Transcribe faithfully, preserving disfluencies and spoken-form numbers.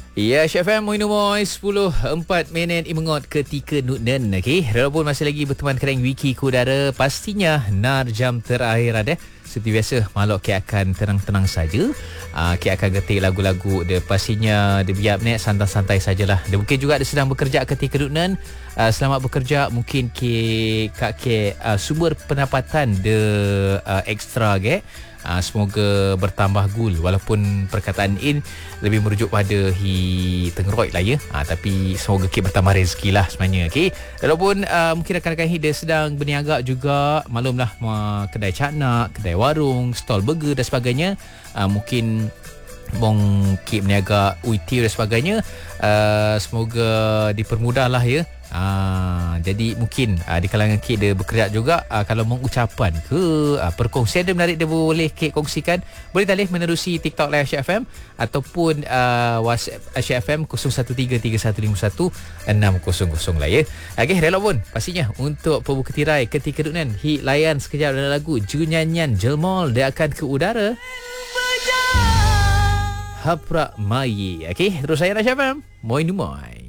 Ya, Syaf M, Moin Umoy, sepuluh empat minit imengot ketika Nutnen. Okey, walaupun masih lagi berteman kereng Wiki Kudara, pastinya nar jam terakhir ada. Seperti biasa, makhluk K akan tenang-tenang saja. Uh, K akan getik lagu-lagu dia. Pastinya dia biar ni santai-santai sajalah. Dia mungkin juga dia sedang bekerja ketika Nutnen. Uh, selamat bekerja. Mungkin K, Kak K uh, sumber pendapatan dia uh, ekstra ke. Uh, semoga bertambah gul, walaupun perkataan in lebih merujuk pada hi tengeroid lah ya, uh, tapi semoga kita bertambah rezeki lah sebenarnya. Okay? Walaupun uh, mungkin rakan-rakan hi dia sedang berniaga juga, maklumlah uh, kedai caknak, kedai warung, stall burger dan sebagainya, uh, mungkin bong kip berniaga U I T dan sebagainya, uh, semoga dipermudahlah ya. Ah, jadi mungkin ah, di kalangan Kik dia bekerja juga, ah, kalau mengucapan ke ah, perkongsian dia menarik, dia boleh Kik kongsikan. Boleh talih menerusi TikTok Live Asyik F M ataupun ah, WhatsApp Asyik F M kosong satu tiga tiga satu lima satu enam kosong kosong lah ya. Okey, rela pun pastinya untuk pembuka tirai ketika Nutnen. Hi layan sekejap dalam lagu Junyanyan Jelmol, dia akan ke udara. Haprak Mai. Okey, terus saya Asyik F M. Moin Moin.